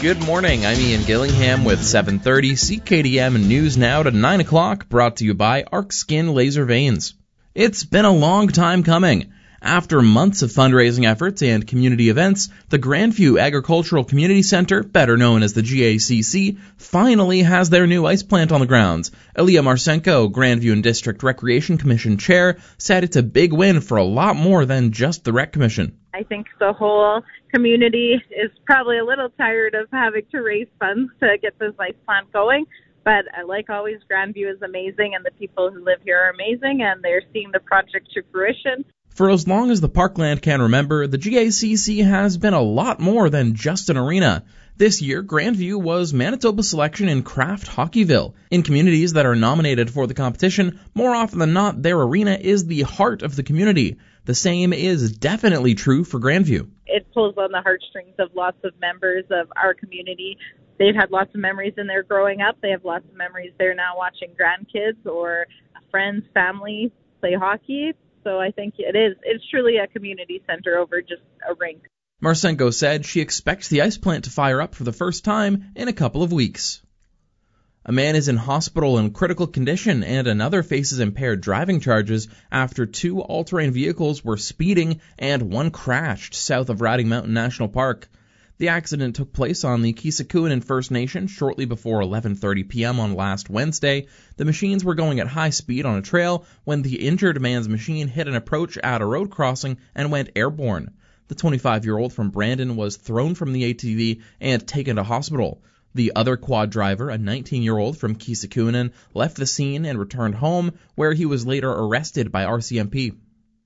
Good morning, I'm Ian Gillingham with 7:30 CKDM News Now to 9 o'clock, brought to you by Arc Skin Laser Veins. It's been a long time coming. After months of fundraising efforts and community events, the Grandview Agricultural Community Center, better known as the GACC, finally has their new ice plant on the grounds. Elia Marsenko, Grandview and District Recreation Commission Chair, said it's a big win for a lot more than just the Rec Commission. I think the whole community is probably a little tired of having to raise funds to get this ice plant going. But like always, Grandview is amazing, and the people who live here are amazing, and they're seeing the project to fruition. For as long as the Parkland can remember, the GACC has been a lot more than just an arena. This year, Grandview was Manitoba's selection in Craft Hockeyville. In communities that are nominated for the competition, more often than not, their arena is the heart of the community. The same is definitely true for Grandview. It pulls on the heartstrings of lots of members of our community. They've had lots of memories in there growing up. They have lots of memories there now watching grandkids or friends, family play hockey. So I think it's truly a community center over just a rink. Marsenko said she expects the ice plant to fire up for the first time in a couple of weeks. A man is in hospital in critical condition and another faces impaired driving charges after two all-terrain vehicles were speeding and one crashed south of Riding Mountain National Park. The accident took place on the Kisikuinen First Nation shortly before 11:30 p.m. on last Wednesday. The machines were going at high speed on a trail when the injured man's machine hit an approach at a road crossing and went airborne. The 25-year-old from Brandon was thrown from the ATV and taken to hospital. The other quad driver, a 19-year-old from Kisikuinen, left the scene and returned home, where he was later arrested by RCMP.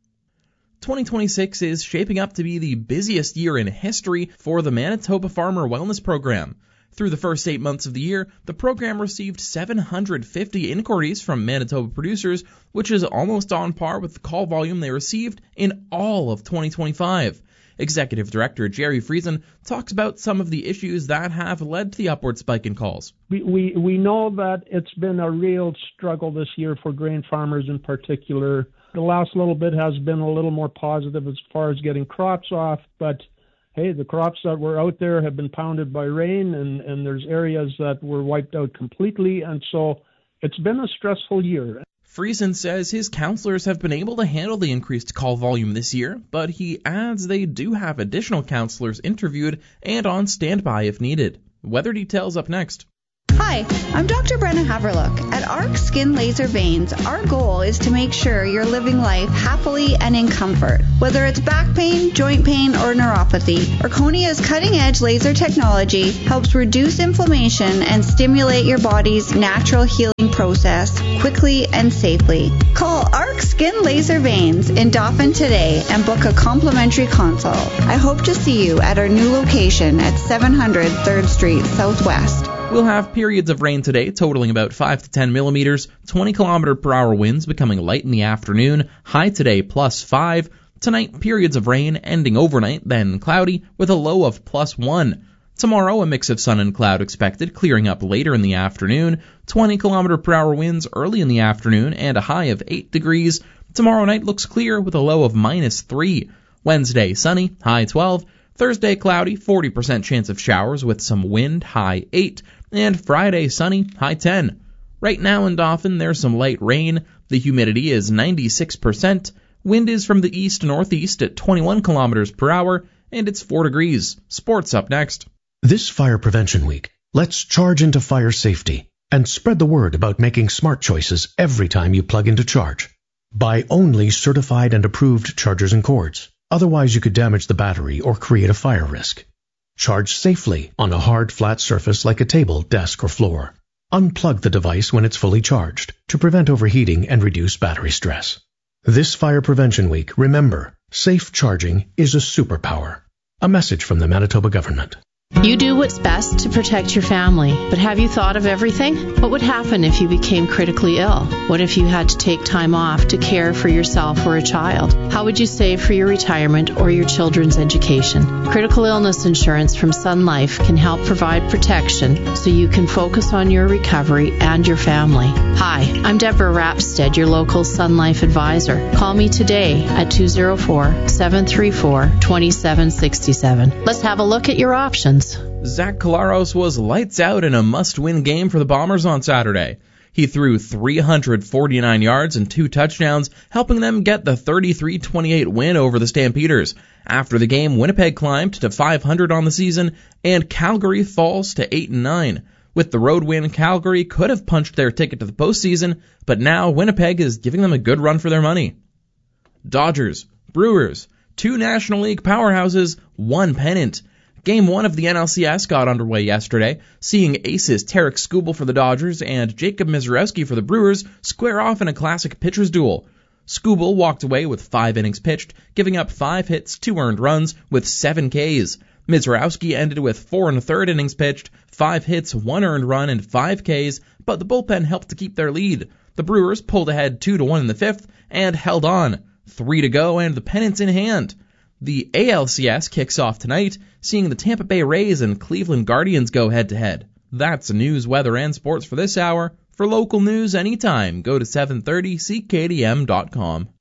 2026 is shaping up to be the busiest year in history for the Manitoba Farmer Wellness Program. Through the first 8 months of the year, the program received 750 inquiries from Manitoba producers, which is almost on par with the call volume they received in all of 2025. Executive Director Jerry Friesen talks about some of the issues that have led to the upward spike in calls. We know that it's been a real struggle this year for grain farmers in particular. The last little bit has been a little more positive as far as getting crops off, but hey, the crops that were out there have been pounded by rain, and there's areas that were wiped out completely, and so it's been a stressful year. Friesen says his counselors have been able to handle the increased call volume this year, but he adds they do have additional counselors interviewed and on standby if needed. Weather details up next. Hi, I'm Dr. Brenna Haverlook. At Arc Skin Laser Veins, our goal is to make sure you're living life happily and in comfort. Whether it's back pain, joint pain, or neuropathy, Arconia's cutting-edge laser technology helps reduce inflammation and stimulate your body's natural healing process quickly and safely. Call Arc Skin Laser Veins in Dauphin today and book a complimentary consult. I hope to see you at our new location at 700 3rd Street Southwest. We'll have periods of rain today, totaling about 5 to 10 millimeters, 20 km/h winds becoming light in the afternoon, high today +5. Tonight, periods of rain ending overnight, then cloudy, with a low of +1. Tomorrow, a mix of sun and cloud expected, clearing up later in the afternoon, 20 km/h winds early in the afternoon, and a high of 8 degrees. Tomorrow night looks clear with a low of -3. Wednesday, sunny, high 12. Thursday, cloudy, 40% chance of showers with some wind, high 8. And Friday, sunny, high 10. Right now in Dauphin, there's some light rain. The humidity is 96%. Wind is from the east-northeast at 21 km/h, and it's 4 degrees. Sports up next. This Fire Prevention Week, let's charge into fire safety and spread the word about making smart choices every time you plug into charge. Buy only certified and approved chargers and cords. Otherwise, you could damage the battery or create a fire risk. Charge safely on a hard, flat surface like a table, desk, or floor. Unplug the device when it's fully charged to prevent overheating and reduce battery stress. This Fire Prevention Week, remember, safe charging is a superpower. A message from the Manitoba government. You do what's best to protect your family, but have you thought of everything? What would happen if you became critically ill? What if you had to take time off to care for yourself or a child? How would you save for your retirement or your children's education? Critical illness insurance from Sun Life can help provide protection so you can focus on your recovery and your family. Hi, I'm Deborah Rapstead, your local Sun Life advisor. Call me today at 204-734-2767. Let's have a look at your options. Bruins. Zach Collaros was lights out in a must-win game for the Bombers on Saturday. He threw 349 yards and 2 touchdowns, helping them get the 33-28 win over the Stampeders. After the game, Winnipeg climbed to 500 on the season, and Calgary falls to 8-9. With the road win, Calgary could have punched their ticket to the postseason, but now Winnipeg is giving them a good run for their money. Dodgers, Brewers, 2 National League powerhouses, 1 pennant. Game 1 of the NLCS got underway yesterday, seeing aces Tarek Skubal for the Dodgers and Jacob Misiorowski for the Brewers square off in a classic pitcher's duel. Skubal walked away with 5 innings pitched, giving up 5 hits, 2 earned runs, with 7 Ks. Misiorowski ended with 4 1/3 innings pitched, 5 hits, 1 earned run, and 5 Ks, but the bullpen helped to keep their lead. The Brewers pulled ahead 2-1 in the 5th and held on. 3 to go and the pennant's in hand. The ALCS kicks off tonight, seeing the Tampa Bay Rays and Cleveland Guardians go head-to-head. That's the news, weather, and sports for this hour. For local news anytime, go to 730ckdm.com.